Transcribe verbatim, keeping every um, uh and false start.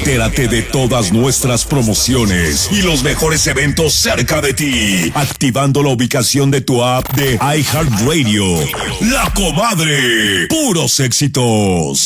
Entérate de todas nuestras promociones y los mejores eventos cerca de ti, activando la ubicación de tu app de iHeartRadio. La Comadre. Puros éxitos.